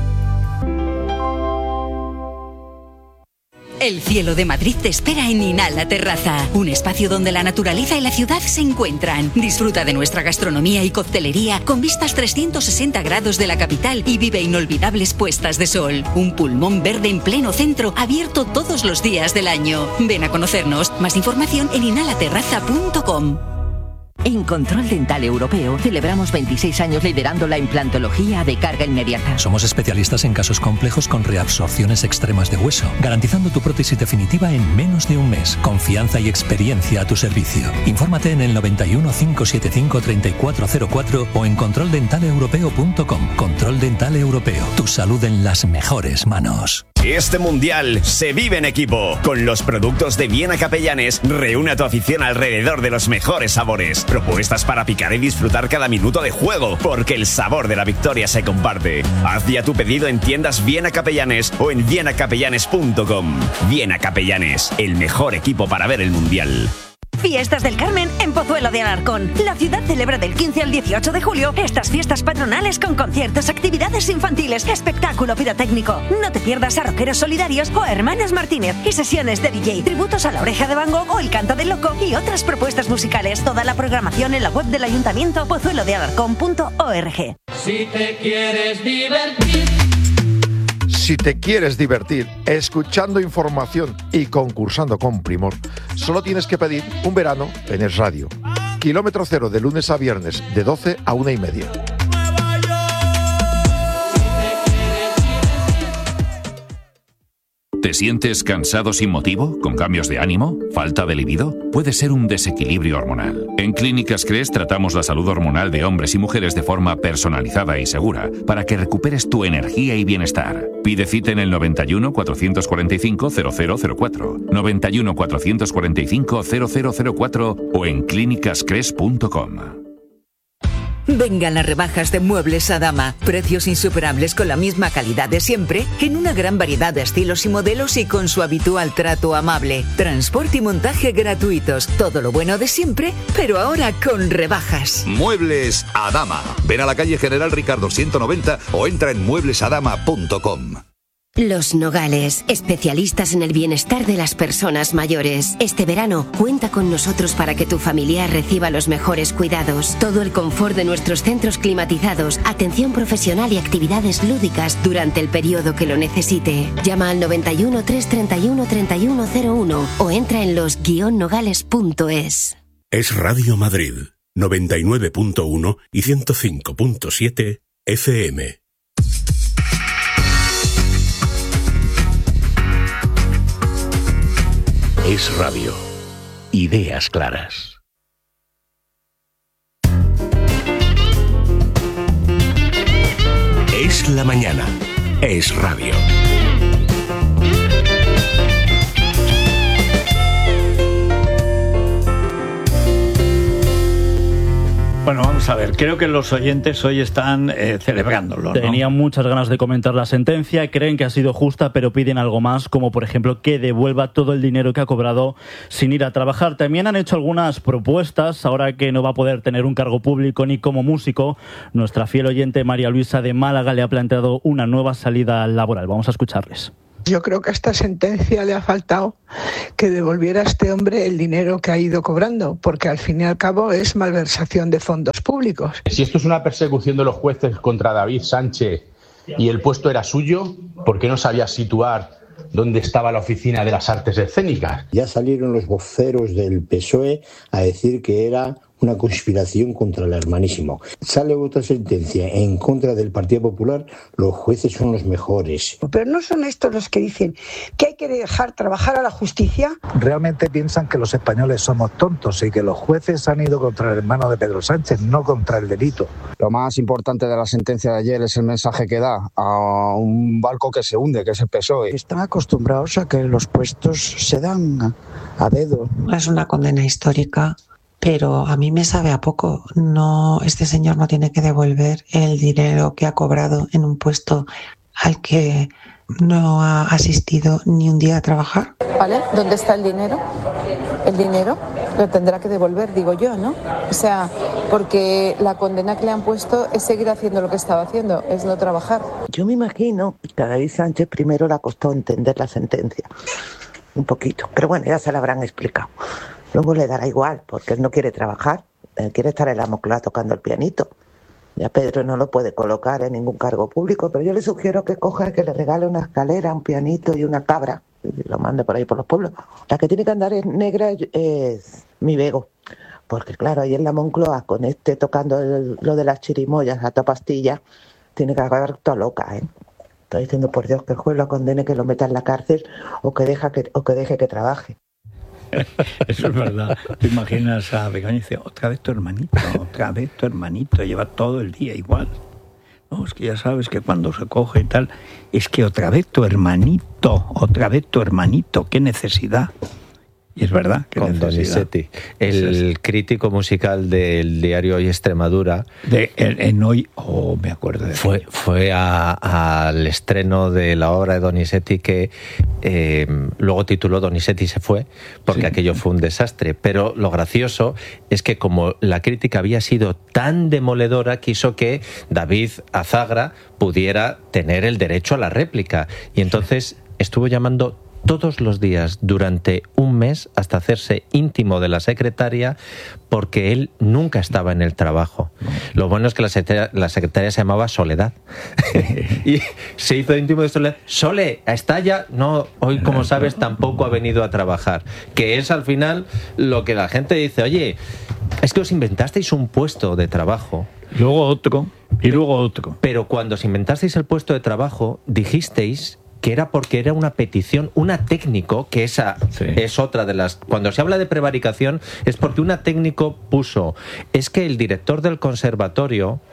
El cielo de Madrid te espera en Inhala Terraza, un espacio donde la naturaleza y la ciudad se encuentran. Disfruta de nuestra gastronomía y coctelería con vistas trescientos sesenta grados de la capital y vive inolvidables puestas de sol. Un pulmón verde en pleno centro, abierto todos los días del año. Ven a conocernos. Más información en inhala terraza punto com. En Control Dental Europeo celebramos veintiséis años liderando la implantología de carga inmediata. Somos especialistas en casos complejos con reabsorciones extremas de hueso, garantizando tu prótesis definitiva en menos de un mes. Confianza y experiencia a tu servicio. Infórmate en el noventa y uno, cinco setenta y cinco, treinta y cuatro cero cuatro o en control dental europeo punto com. Control Dental Europeo. Tu salud en las mejores manos. Este mundial se vive en equipo. Con los productos de Viena Capellanes, reúne a tu afición alrededor de los mejores sabores. Propuestas para picar y disfrutar cada minuto de juego, porque el sabor de la victoria se comparte. Haz ya tu pedido en tiendas Viena Capellanes o en viena capellanes punto com. Viena Capellanes, el mejor equipo para ver el mundial. Fiestas del Carmen en Pozuelo de Alarcón. La ciudad celebra del quince al dieciocho de julio estas fiestas patronales con conciertos, actividades infantiles, espectáculo pirotécnico. No te pierdas a Rockeros Solidarios o a Hermanas Martínez y sesiones de D J, tributos a La Oreja de Van Gogh o El Canto del Loco y otras propuestas musicales. Toda la programación en la web del Ayuntamiento pozuelo de alarcón punto org. Si te quieres divertir. Si te quieres divertir escuchando información y concursando con primor, solo tienes que pedir un verano en Es Radio. Kilómetro cero de lunes a viernes de doce a una y media. ¿Te sientes cansado sin motivo? ¿Con cambios de ánimo? ¿Falta de libido? Puede ser un desequilibrio hormonal. En Clínicas Cres tratamos la salud hormonal de hombres y mujeres de forma personalizada y segura para que recuperes tu energía y bienestar. Pide cita en el noventa y uno, cuatrocientos cuarenta y cinco, cero cero cero cuatro, noventa y uno, cuatrocientos cuarenta y cinco, cero cero cero cuatro o en clínicas cres punto com. Vengan las rebajas de Muebles Adama. Precios insuperables con la misma calidad de siempre, en una gran variedad de estilos y modelos y con su habitual trato amable. Transporte y montaje gratuitos. Todo lo bueno de siempre, pero ahora con rebajas. Muebles Adama. Ven a la calle General Ricardo ciento noventa o entra en muebles adama punto com. Los Nogales, especialistas en el bienestar de las personas mayores. Este verano, cuenta con nosotros para que tu familiar reciba los mejores cuidados. Todo el confort de nuestros centros climatizados, atención profesional y actividades lúdicas durante el periodo que lo necesite. Llama al noventa y uno, trescientos treinta y uno, treinta y uno cero uno o entra en los guion nogales punto es. Es Radio Madrid, noventa y nueve punto uno y ciento cinco punto siete F M. Es Radio. Ideas claras. Es la mañana. Es Radio. Bueno, vamos a ver, creo que los oyentes hoy están eh, celebrándolo, ¿no? Tenían muchas ganas de comentar la sentencia, creen que ha sido justa, pero piden algo más, como por ejemplo que devuelva todo el dinero que ha cobrado sin ir a trabajar. También han hecho algunas propuestas, ahora que no va a poder tener un cargo público ni como músico. Nuestra fiel oyente María Luisa de Málaga le ha planteado una nueva salida laboral. Vamos a escucharles. Yo creo que a esta sentencia le ha faltado que devolviera a este hombre el dinero que ha ido cobrando, porque al fin y al cabo es malversación de fondos públicos. Si esto es una persecución de los jueces contra David Sánchez y el puesto era suyo, ¿por qué no sabía situar dónde estaba la oficina de las artes escénicas? Ya salieron los voceros del P S O E a decir que era una conspiración contra el hermanísimo. Sale otra sentencia en contra del Partido Popular, los jueces son los mejores. Pero no son estos los que dicen que hay que dejar trabajar a la justicia. Realmente piensan que los españoles somos tontos y que los jueces han ido contra el hermano de Pedro Sánchez, no contra el delito. Lo más importante de la sentencia de ayer es el mensaje que da a un barco que se hunde, que es el P S O E. Están acostumbrados a que los puestos se dan a dedo. Es una condena histórica, pero a mí me sabe a poco. No, este señor no tiene que devolver el dinero que ha cobrado en un puesto al que no ha asistido ni un día a trabajar. ¿Vale? ¿Dónde está el dinero? El dinero lo tendrá que devolver, digo yo, ¿no? O sea, porque la condena que le han puesto es seguir haciendo lo que estaba haciendo, es no trabajar. Yo me imagino que a David Sánchez primero le ha costado entender la sentencia. Un poquito. Pero bueno, ya se la habrán explicado. Luego le dará igual, porque él no quiere trabajar. Él quiere estar en la Moncloa tocando el pianito. Ya Pedro no lo puede colocar en ningún cargo público, pero yo le sugiero que coja, que le regale una escalera, un pianito y una cabra, y lo mande por ahí por los pueblos. La que tiene que andar es negra es mi Bego, porque claro, ahí en la Moncloa, con este tocando el, lo de las chirimoyas a toda pastilla, tiene que acabar toda loca, ¿eh? Estoy diciendo, por Dios, que el juez lo condene, que lo meta en la cárcel o que, deja que, o que deje que trabaje. Eso es verdad. Te imaginas a Begoña y dice, otra vez tu hermanito, otra vez tu hermanito, lleva todo el día igual. No, es que ya sabes que cuando se coge y tal, es que otra vez tu hermanito, otra vez tu hermanito, qué necesidad. Y es verdad. Con Donizetti, el crítico musical del diario Hoy Extremadura. De, en, en Hoy, oh, me acuerdo de Fue, fue a, al estreno de la obra de Donizetti que eh, luego tituló Donizetti se fue, porque sí, aquello fue un desastre. Pero lo gracioso es que como la crítica había sido tan demoledora, quiso que David Azagra pudiera tener el derecho a la réplica. Y entonces estuvo llamando todos los días durante un mes hasta hacerse íntimo de la secretaria, porque él nunca estaba en el trabajo. Lo bueno es que la secretaria, la secretaria se llamaba Soledad y se hizo íntimo de Soledad. Sole, ¿está ya? No, hoy como sabes tampoco ha venido a trabajar, que es al final lo que la gente dice, oye, es que os inventasteis un puesto de trabajo, luego otro y luego otro, pero cuando os inventasteis el puesto de trabajo dijisteis que era porque era una petición, una técnico, que esa sí. es otra de las... Cuando se habla de prevaricación es porque una técnico puso, es que el director del conservatorio,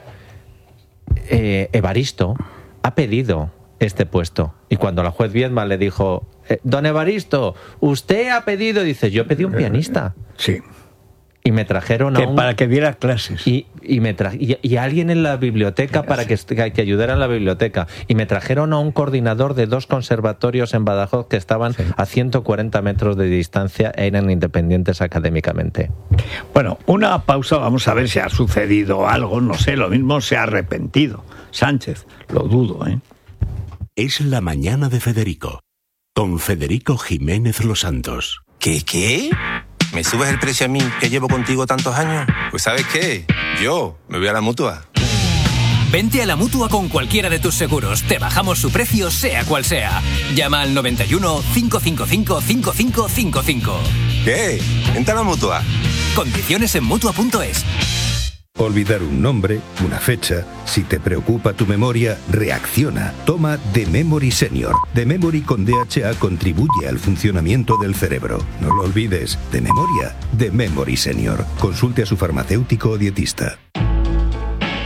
eh, Evaristo, ha pedido este puesto. Y cuando la juez Viedma le dijo, eh, don Evaristo, usted ha pedido, dice, yo pedí un pianista. Sí. Y me trajeron que a un... para que diera clases. Y, y, me tra... y, y alguien en la biblioteca para que, que ayudara en la biblioteca. Y me trajeron a un coordinador de dos conservatorios en Badajoz que estaban sí. a ciento cuarenta metros de distancia e eran independientes académicamente. Bueno, una pausa, vamos a ver si ha sucedido algo, no sé, lo mismo se ha arrepentido. Sánchez, lo dudo, ¿eh? Es la mañana de Federico, con Federico Jiménez Los Santos. ¿Qué, qué? ¿Me subes el precio a mí, que llevo contigo tantos años? Pues ¿sabes qué? Yo me voy a la Mutua. Vente a la Mutua con cualquiera de tus seguros. Te bajamos su precio, sea cual sea. Llama al noventa y uno, cinco cinco cinco, cinco cinco cinco cinco. ¿Qué? Vente a la Mutua. Condiciones en Mutua punto es. Olvidar un nombre, una fecha. Si te preocupa tu memoria, reacciona. Toma The Memory Senior. The Memory con D H A contribuye al funcionamiento del cerebro. No lo olvides. De memoria, The Memory Senior. Consulte a su farmacéutico o dietista.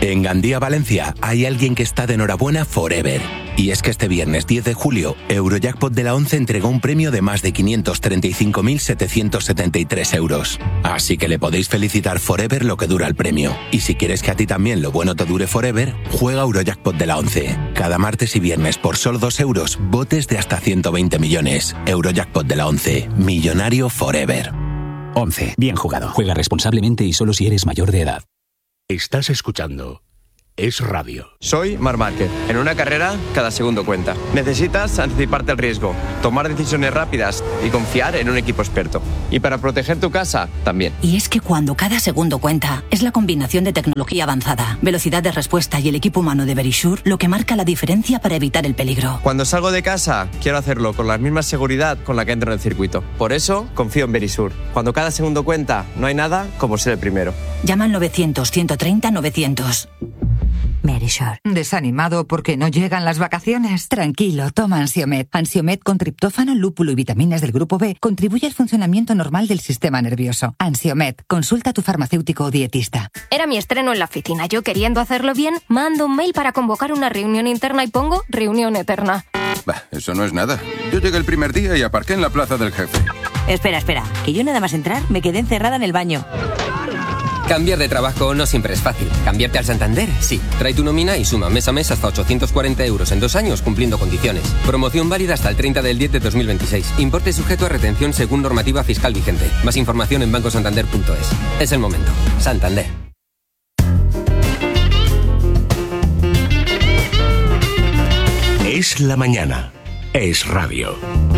En Gandía, Valencia, hay alguien que está de enhorabuena forever. Y es que este viernes diez de julio, Eurojackpot de la once entregó un premio de más de quinientos treinta y cinco mil setecientos setenta y tres euros. Así que le podéis felicitar forever lo que dura el premio. Y si quieres que a ti también lo bueno te dure forever, juega Eurojackpot de la once. Cada martes y viernes por solo dos euros, botes de hasta ciento veinte millones. Eurojackpot de la once. Millonario forever. once. Bien jugado. Juega responsablemente y solo si eres mayor de edad. Estás escuchando Es Radio. Soy Marc Márquez. En una carrera, cada segundo cuenta. Necesitas anticiparte al riesgo, tomar decisiones rápidas y confiar en un equipo experto. Y para proteger tu casa, también. Y es que cuando cada segundo cuenta, es la combinación de tecnología avanzada, velocidad de respuesta y el equipo humano de Verisure lo que marca la diferencia para evitar el peligro. Cuando salgo de casa, quiero hacerlo con la misma seguridad con la que entro en el circuito. Por eso, confío en Verisure. Cuando cada segundo cuenta, no hay nada como ser el primero. Llama al novecientos, ciento treinta, novecientos. Verisure. ¿Desanimado porque no llegan las vacaciones? Tranquilo, toma Ansiomed. Ansiomed con triptófano, lúpulo y vitaminas del grupo B contribuye al funcionamiento normal del sistema nervioso. Ansiomed, consulta a tu farmacéutico o dietista. Era mi estreno en la oficina. Yo, queriendo hacerlo bien, mando un mail para convocar una reunión interna y pongo reunión eterna. Bah, eso no es nada. Yo llegué el primer día y aparqué en la plaza del jefe. Espera, espera, que yo nada más entrar me quedé encerrada en el baño. Cambiar de trabajo no siempre es fácil. ¿Cambiarte al Santander? Sí. Trae tu nómina y suma mes a mes hasta ochocientos cuarenta euros en dos años cumpliendo condiciones. Promoción válida hasta el treinta del diez de dos mil veintiséis. Importe sujeto a retención según normativa fiscal vigente. Más información en banco santander punto es. Es el momento. Santander. Es la mañana. Es Radio.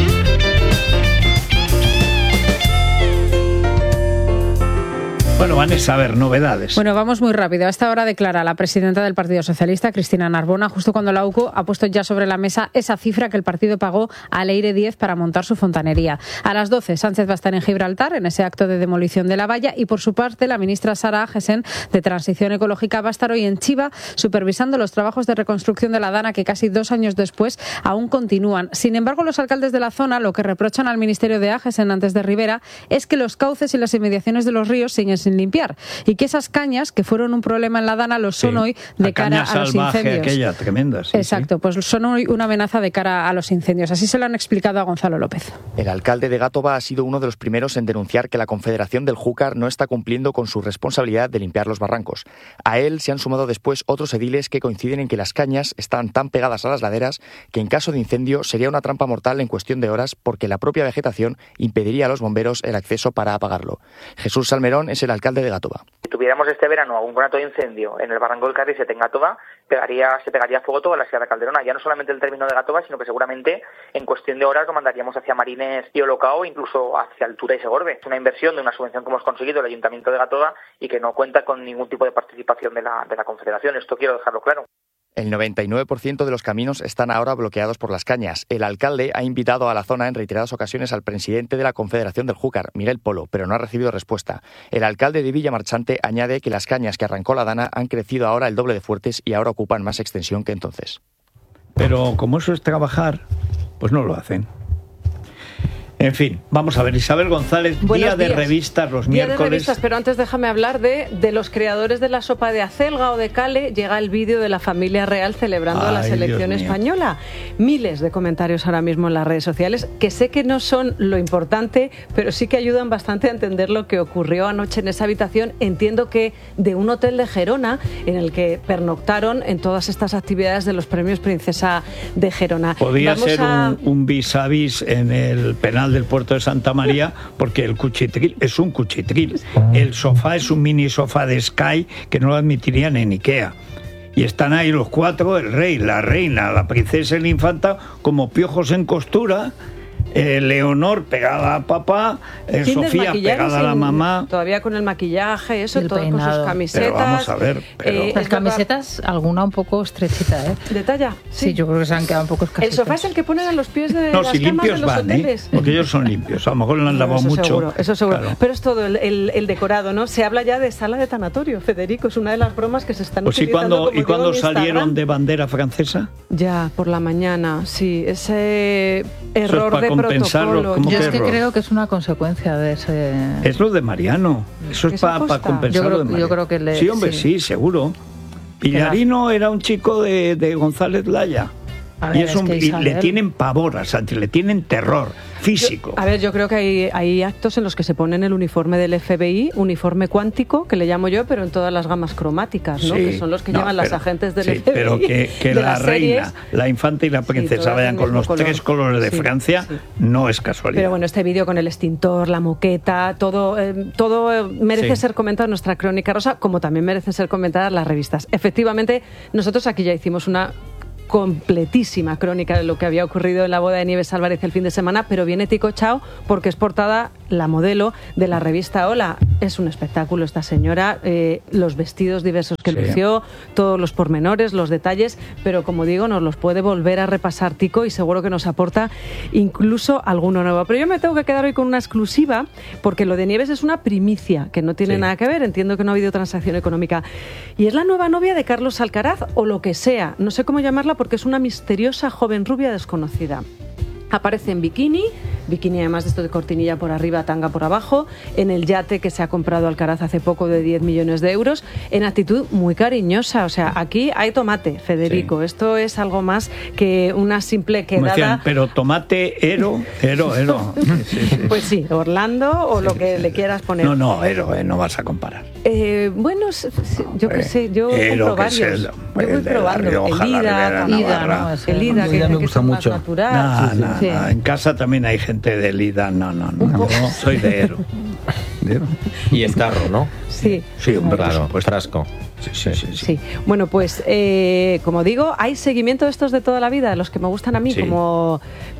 Bueno, Vanessa, a ver, novedades. Bueno, vamos muy rápido. A esta hora declara la presidenta del Partido Socialista, Cristina Narbona, justo cuando la U C O ha puesto ya sobre la mesa esa cifra que el partido pagó a Leire diez para montar su fontanería. A las doce, Sánchez va a estar en Gibraltar, en ese acto de demolición de la valla, y por su parte, la ministra Sara Agesen, de Transición Ecológica, va a estar hoy en Chiva, supervisando los trabajos de reconstrucción de la Dana, que casi dos años después aún continúan. Sin embargo, los alcaldes de la zona lo que reprochan al ministerio de Agesen, antes de Rivera, es que los cauces y las inmediaciones de los ríos siguen sin limpiar, y que esas cañas que fueron un problema en la Dana lo son sí, hoy de cara a los incendios. Aquella, tremenda, sí, Exacto, sí. Pues son hoy una amenaza de cara a los incendios. Así se lo han explicado a Gonzalo López. El alcalde de Gátova ha sido uno de los primeros en denunciar que la Confederación del Júcar no está cumpliendo con su responsabilidad de limpiar los barrancos. A él se han sumado después otros ediles que coinciden en que las cañas están tan pegadas a las laderas que en caso de incendio sería una trampa mortal en cuestión de horas, porque la propia vegetación impediría a los bomberos el acceso para apagarlo. Jesús Salmerón es el alcalde de Gátova. Si tuviéramos este verano un conato de incendio en el barranco del Carriset en Gátova, pegaría, se pegaría fuego toda la Sierra Calderona, ya no solamente el término de Gátova, sino que seguramente en cuestión de horas lo mandaríamos hacia Marines y Olocao, incluso hacia Altura y Segorbe. Es una inversión de una subvención que hemos conseguido el Ayuntamiento de Gátova y que no cuenta con ningún tipo de participación de la, de la Confederación. Esto quiero dejarlo claro. El noventa y nueve por ciento de los caminos están ahora bloqueados por las cañas. El alcalde ha invitado a la zona en reiteradas ocasiones al presidente de la Confederación del Júcar, Miguel Polo, pero no ha recibido respuesta. El alcalde de Villamarchante añade que las cañas que arrancó la Dana han crecido ahora el doble de fuertes y ahora ocupan más extensión que entonces. Pero como eso es trabajar, pues no lo hacen. En fin, vamos a ver, Isabel González, Buenos día días. de revistas los día miércoles. De revistas, pero antes déjame hablar de, de los creadores de la sopa de acelga o de cale. Llega el vídeo de la familia real celebrando Ay, la selección española. Miles de comentarios ahora mismo en las redes sociales, que sé que no son lo importante, pero sí que ayudan bastante a entender lo que ocurrió anoche en esa habitación. Entiendo que de un hotel de Gerona, en el que pernoctaron en todas estas actividades de los premios Princesa de Gerona. Podía Vamos ser a... un, un vis a vis en el penal del puerto de Santa María, porque el cuchitril es un cuchitril. El sofá es un mini sofá de Sky que no lo admitirían en Ikea. Y están ahí los cuatro, el rey, la reina, la princesa y la infanta, como piojos en costura. Eh, Leonor pegada a papá, eh, Sofía pegada a la mamá. Todavía con el maquillaje, eso, el todos peinado. con sus camisetas. Pero vamos a ver. Pero... Eh, Las camisetas, alguna un poco estrechita, ¿eh? ¿De talla? Sí, sí, yo creo que se han quedado un poco escasitas. El sofá es el que ponen a los pies de no, las si camas de los van, hoteles. ¿eh? Porque ellos son limpios, a lo mejor lo han lavado eso mucho. Seguro, eso seguro, claro. Pero es todo el, el, el decorado, ¿no? Se habla ya de sala de tanatorio, Federico, es una de las bromas que se están pues utilizando. ¿Y cuándo salieron de bandera francesa? Ya, por la mañana, sí, ese error es de protocolo. Yo es que error? creo que es una consecuencia de ese... Es lo de Mariano. Eso es para pa compensar yo creo, lo de Mariano. Yo creo que le... Sí, hombre, sí, sí seguro. Pillarino era un chico de, de González Laya. Ver, y es un, es que y le tienen pavor a Sánchez, le tienen terror físico. Yo, a ver, yo creo que hay, hay actos en los que se ponen el uniforme del F B I, uniforme cuántico, que le llamo yo, pero en todas las gamas cromáticas, ¿no? Sí, que son los que no, llevan pero, las agentes del sí, F B I. Pero que, que la reina, la infanta y la princesa sí, vayan con los color. tres colores de sí, Francia, sí. no es casualidad. Pero bueno, este vídeo con el extintor, la moqueta, todo, eh, todo eh, merece sí. ser comentado en nuestra Crónica Rosa, como también merecen ser comentadas las revistas. Efectivamente, nosotros aquí ya hicimos una completísima crónica de lo que había ocurrido en la boda de Nieves Álvarez el fin de semana, pero viene Tico Chao porque es portada la modelo de la revista Hola. Es un espectáculo esta señora, eh, los vestidos diversos que sí. lució, todos los pormenores, los detalles, pero como digo, nos los puede volver a repasar Tico y seguro que nos aporta incluso alguno nuevo. Pero yo me tengo que quedar hoy con una exclusiva porque lo de Nieves es una primicia que no tiene sí. nada que ver, entiendo que no ha habido transacción económica, y es la nueva novia de Carlos Alcaraz o lo que sea, no sé cómo llamarla porque es una misteriosa joven rubia desconocida. Aparece en bikini, bikini además de esto de cortinilla por arriba, tanga por abajo, en el yate que se ha comprado Alcaraz hace poco de diez millones de euros, en actitud muy cariñosa. O sea, aquí hay tomate, Federico. Sí. Esto es algo más que una simple quedada. Decían, pero tomate, ero, ero, ero. Sí, sí, sí. Pues sí, Orlando o sí, lo que sí, le quieras poner. No, no, ero, eh, no vas a comparar. Eh, bueno, yo qué sé, yo compro varios. El, yo voy probando. Rioja, el Ida, el Ida, no, el Ida, que, me que gusta es mucho. Más natural. No, sí, no, sí. no, en casa también hay gente de Lida, no, no, no, no, no soy de Ero. Y en tarro, ¿no? Sí. Sí, un claro, pues frasco. Sí, sí, sí, sí. sí. Bueno, pues, eh, como digo, hay seguimiento de estos de toda la vida, de los que me gustan a mí, sí. como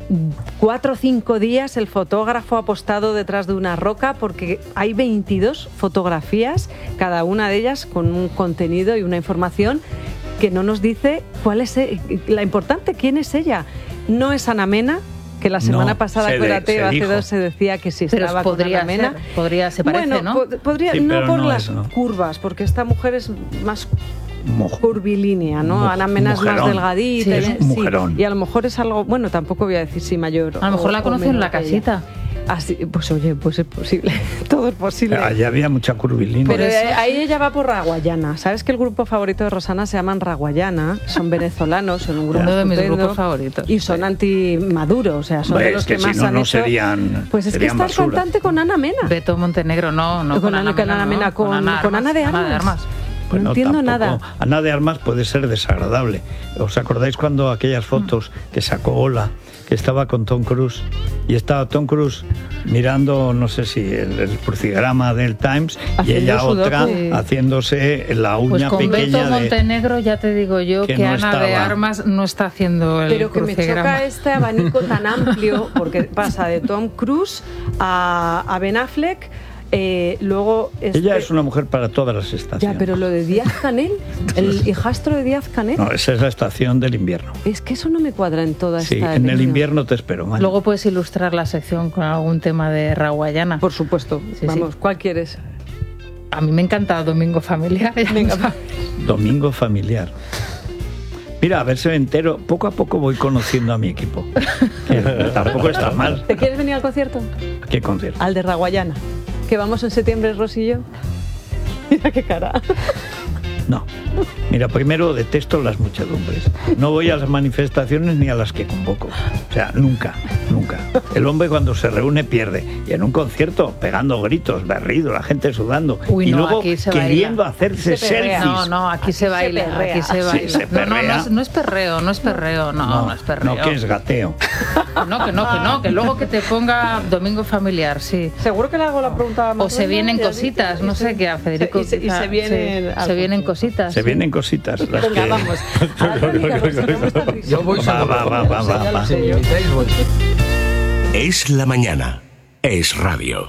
cuatro o cinco días el fotógrafo apostado detrás de una roca, porque hay veintidós fotografías, cada una de ellas con un contenido y una información que no nos dice cuál es la importante, quién es ella. No es Ana Mena, que la semana no, pasada, acuérdate, hace dos se decía que si pero estaba podría con Ana Mena. Ser, podría, se parece, bueno, ¿no? Po- podría, sí, no por no las es, no. curvas, porque esta mujer es más Mo- curvilínea, ¿no? Mo- Ana Mena mujerón. es más delgadita. Sí, es un mujerón. Sí, y a lo mejor es algo, bueno, tampoco voy a decir si mayor. A lo mejor o, la conoció en la casita. Así, pues oye, pues es posible, todo es posible. Allí había mucha curvilínea. Pero eh, ahí ella va por Raguayana. ¿Sabes que el grupo favorito de Rosana se llaman Raguayana? Son venezolanos, son un grupo uno de mis estupendo, grupos favoritos. Y son anti-Maduro, o sea, son Hombre, de los es que, que si más no, han no hecho. serían, Pues es serían que está basura. el cantante con Ana Mena. Beto Montenegro, no, no con, con Ana, con Ana Mena, Mena, no, con, con, Ana con Ana de Armas. Ana de Armas. Pues no, no entiendo tampoco. nada. Ana de Armas puede ser desagradable. ¿Os acordáis cuando aquellas fotos que sacó Ola, que estaba con Tom Cruise y estaba Tom Cruise mirando, no sé si el, el crucigrama del Times Haciendo y ella otra sí. haciéndose la uña pues con pequeña Beto Montenegro ya te digo yo que que, no Ana estaba. de Armas no está haciendo el Pero que me crucigrama. choca este abanico tan amplio, porque pasa de Tom Cruise a, a Ben Affleck. Eh, luego este... Ella es una mujer para todas las estaciones. Ya, pero lo de Díaz-Canel, el hijastro de Díaz-Canel. No, esa es la estación del invierno. Es que eso no me cuadra en toda sí, esta. en línea. el invierno te espero, Maya. Luego puedes ilustrar la sección con algún tema de Raguayana. Por supuesto. Sí, Vamos, sí. ¿cuál quieres? A mí me encanta Domingo Familiar. Venga, Domingo Familiar. Mira, a ver si me entero. Poco a poco voy conociendo a mi equipo. Que tampoco está mal. ¿Te quieres venir al concierto? ¿Qué concierto? Al de Raguayana. Que vamos en septiembre, Rosy y yo. Mira qué cara. No. Mira, primero detesto las muchedumbres. No voy a las manifestaciones ni a las que convoco. O sea, nunca, nunca. El hombre cuando se reúne pierde. Y en un concierto, pegando gritos, berrido, la gente sudando. Uy, y no, luego aquí se queriendo baila. hacerse Se perrea. selfies. No, no, aquí, aquí se baila. Se perrea. Aquí se baila. Sí, se no, no, no perrea. es, no es perreo, no es perreo, no, no, no es perreo. No, que es gateo. No, que no, que no, que luego que te ponga Domingo Familiar, sí. Seguro que le hago la pregunta a O se vienen ya cositas, dice, no y sé se- qué a Federico. y se- y se vienen sí, algo. se vienen cositas. Se sí. vienen cositas. Las Venga, que... vamos. A la crónica, Rosa, no me estás risa. Yo voy Va, va, va, va, va, va. Si me invitáis, voy. Es la mañana. Es radio.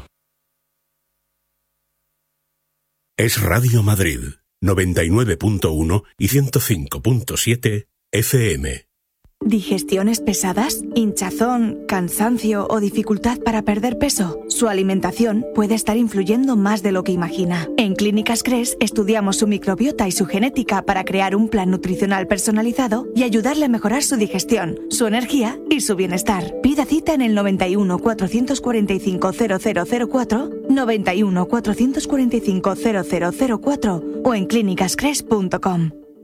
Es Radio Madrid, noventa y nueve punto uno y ciento cinco punto siete F M. ¿Digestiones pesadas? ¿Hinchazón, cansancio o dificultad para perder peso? Su alimentación puede estar influyendo más de lo que imagina. En Clínicas Cres estudiamos su microbiota y su genética para crear un plan nutricional personalizado y ayudarle a mejorar su digestión, su energía y su bienestar. Pida cita en el noventa y uno, cuatrocientos cuarenta y cinco, cero cero cero cuatro, noventa y uno, cuatrocientos cuarenta y cinco, cero cero cero cuatro o en clínicas cres punto com.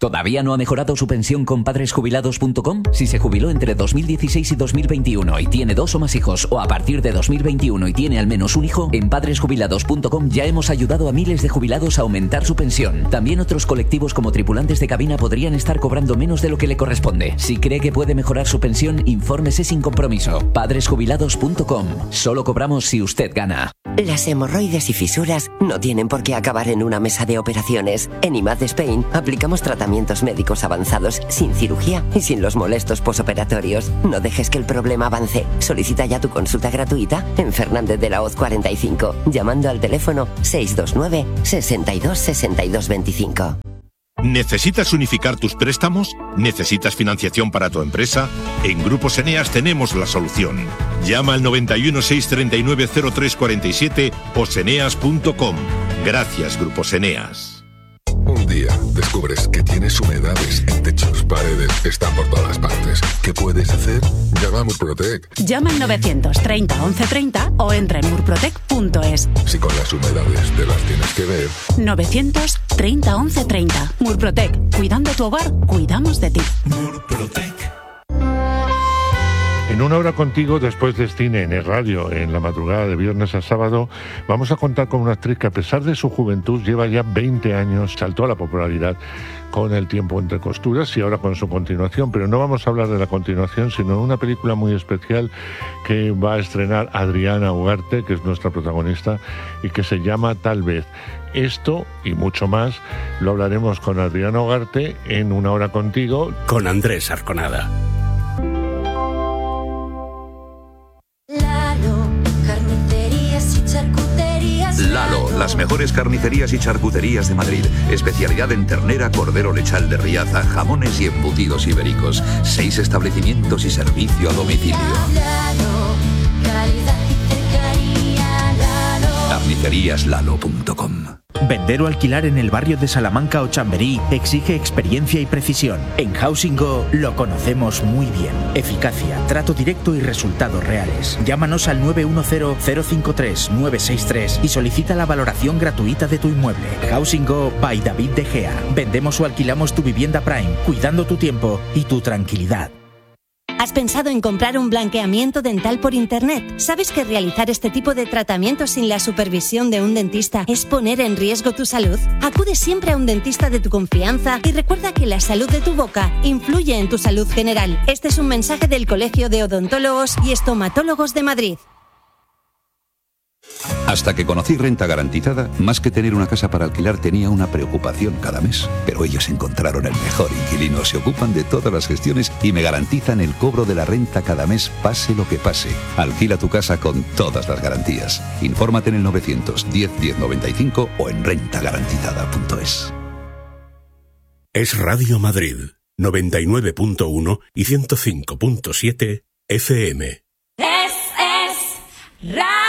¿Todavía no ha mejorado su pensión con padres jubilados punto com? Si se jubiló entre dos mil dieciséis y dos mil veintiuno y tiene dos o más hijos, o a partir de dos mil veintiuno y tiene al menos un hijo, en padres jubilados punto com ya hemos ayudado a miles de jubilados a aumentar su pensión. También otros colectivos como tripulantes de cabina podrían estar cobrando menos de lo que le corresponde. Si cree que puede mejorar su pensión, infórmese sin compromiso. padres jubilados punto com. Solo cobramos si usted gana. Las hemorroides y fisuras no tienen por qué acabar en una mesa de operaciones. En I M A D Spain aplicamos tratamientos médicos avanzados sin cirugía y sin los molestos posoperatorios. No dejes que el problema avance. Solicita ya tu consulta gratuita en Fernández de la Hoz cuarenta y cinco, llamando al teléfono seis dos nueve, sesenta y dos, sesenta y dos veinticinco. ¿Necesitas unificar tus préstamos? ¿Necesitas financiación para tu empresa? En Grupos Eneas tenemos la solución. Llama al noventa y uno, seiscientos treinta y nueve, cero tres cuarenta y siete o seneas punto com. Gracias, Grupos Eneas. Un día descubres que tienes humedades en techos, paredes, están por todas partes. ¿Qué puedes hacer? Llama a Murprotec. Llama al novecientos treinta, once treinta o entra en murprotec punto es. Si con las humedades te las tienes que ver. novecientos treinta, once treinta. Murprotec. Cuidando tu hogar, cuidamos de ti. Murprotec. En una hora contigo, después de cine en el radio, en la madrugada de viernes a sábado, vamos a contar con una actriz que, a pesar de su juventud, lleva ya veinte años, saltó a la popularidad con El tiempo entre costuras y ahora con su continuación. Pero no vamos a hablar de la continuación, sino de una película muy especial que va a estrenar Adriana Ugarte, que es nuestra protagonista, y que se llama Tal vez. Esto y mucho más lo hablaremos con Adriana Ugarte en Una hora contigo, con Andrés Arconada. Lalo, las mejores carnicerías y charcuterías de Madrid. Especialidad en ternera, cordero lechal de Riaza, jamones y embutidos ibéricos. Seis establecimientos y servicio a domicilio. carnicerías lalo punto com. Vender o alquilar en el barrio de Salamanca o Chamberí exige experiencia y precisión. En Housing Go lo conocemos muy bien. Eficacia, trato directo y resultados reales. Llámanos al nueve uno cero, cero cinco tres, nueve seis tres y solicita la valoración gratuita de tu inmueble. Housing Go by David De Gea. Vendemos o alquilamos tu vivienda Prime, cuidando tu tiempo y tu tranquilidad. ¿Has pensado en comprar un blanqueamiento dental por internet? ¿Sabes que realizar este tipo de tratamientos sin la supervisión de un dentista es poner en riesgo tu salud? Acude siempre a un dentista de tu confianza y recuerda que la salud de tu boca influye en tu salud general. Este es un mensaje del Colegio de Odontólogos y Estomatólogos de Madrid. Hasta que conocí Renta Garantizada, más que tener una casa para alquilar tenía una preocupación cada mes. Pero ellos encontraron el mejor inquilino, se ocupan de todas las gestiones y me garantizan el cobro de la renta cada mes, pase lo que pase. Alquila tu casa con todas las garantías. Infórmate en el novecientos diez, diez noventa y cinco o en renta garantizada punto es. Es Radio Madrid, noventa y nueve punto uno y ciento cinco punto siete F M. Es, es, Radio